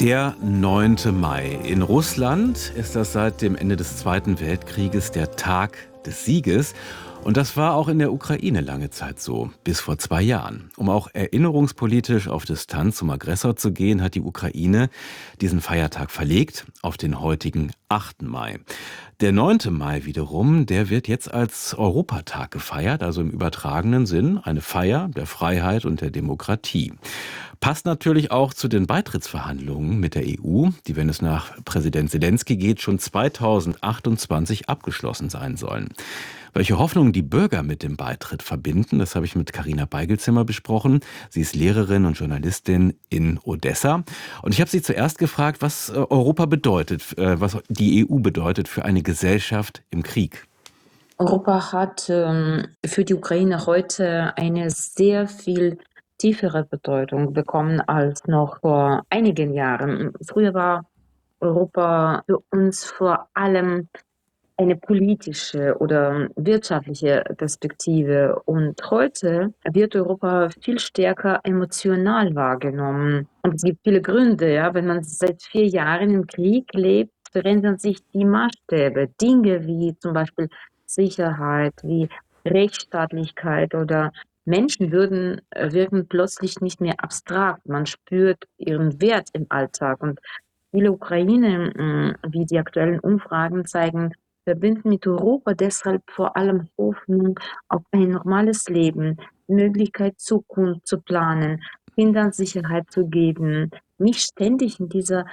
Der 9. Mai. In Russland ist das seit dem Ende des Zweiten Weltkrieges der Tag des Sieges. Und das war auch in der Ukraine lange Zeit so, bis vor 2 Jahren. Um auch erinnerungspolitisch auf Distanz zum Aggressor zu gehen, hat die Ukraine diesen Feiertag verlegt auf den heutigen 8. Mai. Der 9. Mai wiederum, der wird jetzt als Europatag gefeiert, also im übertragenen Sinn eine Feier der Freiheit und der Demokratie. Passt natürlich auch zu den Beitrittsverhandlungen mit der EU, die, wenn es nach Präsident Selenskyj geht, schon 2028 abgeschlossen sein sollen. Welche Hoffnungen die Bürger mit dem Beitritt verbinden, das habe ich mit Carina Beigelzimmer besprochen. Sie ist Lehrerin und Journalistin in Odessa. Und ich habe sie zuerst gefragt, was Europa bedeutet, was die EU bedeutet für eine Gesellschaft im Krieg. Europa hat für die Ukraine heute eine sehr viel tiefere Bedeutung bekommen als noch vor einigen Jahren. Früher war Europa für uns vor allem eine politische oder wirtschaftliche Perspektive. Und heute wird Europa viel stärker emotional wahrgenommen. Und es gibt viele Gründe, ja. Wenn man seit 4 Jahren im Krieg lebt, verändern sich die Maßstäbe. Dinge wie zum Beispiel Sicherheit, wie Rechtsstaatlichkeit oder Menschenwürden wirken plötzlich nicht mehr abstrakt. Man spürt ihren Wert im Alltag. Und viele Ukraine, wie die aktuellen Umfragen zeigen, verbinden mit Europa deshalb vor allem Hoffnung auf ein normales Leben, die Möglichkeit, Zukunft zu planen, Kindern Sicherheit zu geben, nicht ständig in dieser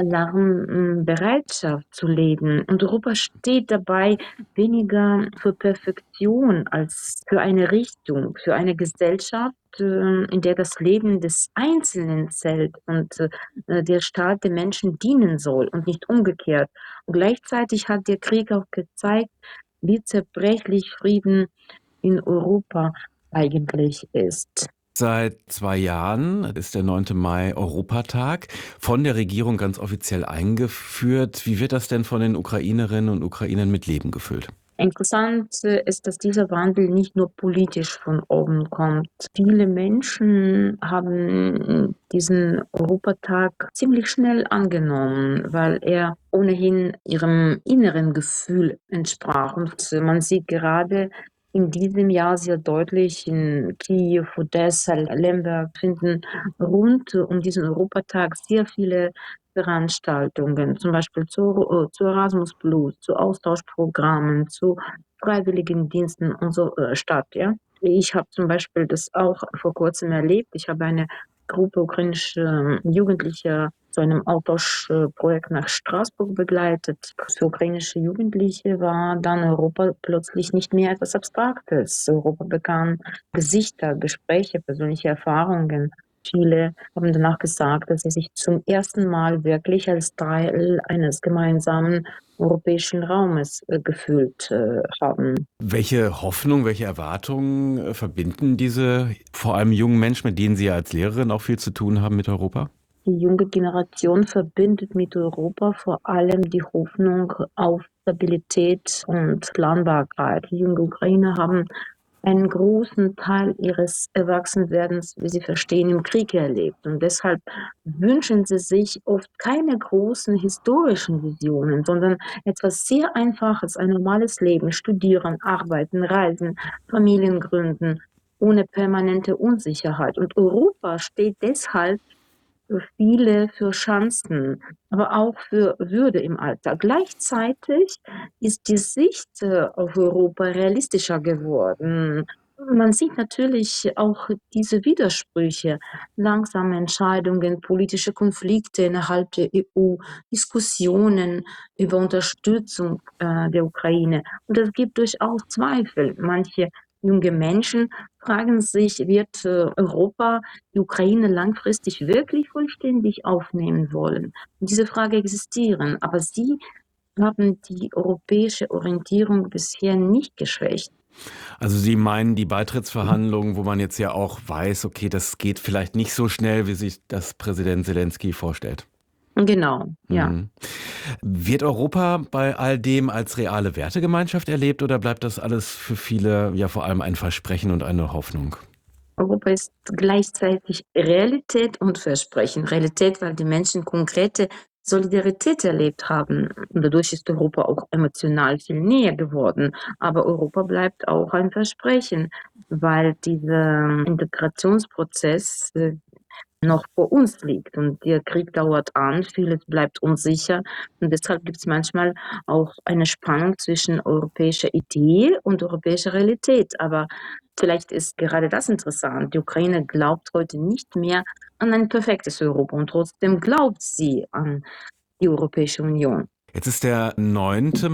Alarmbereitschaft zu leben. Und Europa steht dabei weniger für Perfektion als für eine Richtung, für eine Gesellschaft, in der das Leben des Einzelnen zählt und der Staat den Menschen dienen soll und nicht umgekehrt. Und gleichzeitig hat der Krieg auch gezeigt, wie zerbrechlich Frieden in Europa eigentlich ist. Seit 2 Jahren ist der 9. Mai Europatag, von der Regierung ganz offiziell eingeführt. Wie wird das denn von den Ukrainerinnen und Ukrainern mit Leben gefüllt? Interessant ist, dass dieser Wandel nicht nur politisch von oben kommt. Viele Menschen haben diesen Europatag ziemlich schnell angenommen, weil er ohnehin ihrem inneren Gefühl entsprach. Und man sieht gerade in diesem Jahr sehr deutlich in Kiew, Odessa, Lemberg finden rund um diesen Europatag sehr viele Veranstaltungen, zum Beispiel zu Erasmus Plus, zu Austauschprogrammen, zu Freiwilligendiensten und so statt. Ja? Ich habe zum Beispiel das auch vor kurzem erlebt. Ich habe eine Gruppe ukrainischer Jugendlicher zu einem Austauschprojekt nach Straßburg begleitet. Für ukrainische Jugendliche war dann Europa plötzlich nicht mehr etwas Abstraktes. Europa bekam Gesichter, Gespräche, persönliche Erfahrungen. Viele haben danach gesagt, dass sie sich zum ersten Mal wirklich als Teil eines gemeinsamen europäischen Raumes gefühlt haben. Welche Hoffnung, welche Erwartungen verbinden diese vor allem jungen Menschen, mit denen Sie ja als Lehrerin auch viel zu tun haben, mit Europa? Die junge Generation verbindet mit Europa vor allem die Hoffnung auf Stabilität und Planbarkeit. Die jungen Ukrainer haben einen großen Teil ihres Erwachsenwerdens, wie sie verstehen, im Krieg erlebt. Und deshalb wünschen sie sich oft keine großen historischen Visionen, sondern etwas sehr Einfaches, ein normales Leben, studieren, arbeiten, reisen, Familien gründen, ohne permanente Unsicherheit. Und Europa steht deshalb für viele für Chancen, aber auch für Würde im Alltag. Gleichzeitig ist die Sicht auf Europa realistischer geworden. Man sieht natürlich auch diese Widersprüche, langsame Entscheidungen, politische Konflikte innerhalb der EU, Diskussionen über Unterstützung der Ukraine. Und es gibt durchaus Zweifel. Manche junge Menschen fragen sich, wird Europa die Ukraine langfristig wirklich vollständig aufnehmen wollen? Und diese Frage existieren, aber sie haben die europäische Orientierung bisher nicht geschwächt. Also Sie meinen die Beitrittsverhandlungen, wo man jetzt ja auch weiß, okay, das geht vielleicht nicht so schnell, wie sich das Präsident Selenskyj vorstellt. Genau, ja. Mhm. Wird Europa bei all dem als reale Wertegemeinschaft erlebt oder bleibt das alles für viele ja vor allem ein Versprechen und eine Hoffnung? Europa ist gleichzeitig Realität und Versprechen. Realität, weil die Menschen konkrete Solidarität erlebt haben. Und dadurch ist Europa auch emotional viel näher geworden. Aber Europa bleibt auch ein Versprechen, weil dieser Integrationsprozess noch vor uns liegt. Und der Krieg dauert an, vieles bleibt unsicher. Und deshalb gibt es manchmal auch eine Spannung zwischen europäischer Idee und europäischer Realität. Aber vielleicht ist gerade das interessant. Die Ukraine glaubt heute nicht mehr an ein perfektes Europa und trotzdem glaubt sie an die Europäische Union. Jetzt ist der 9.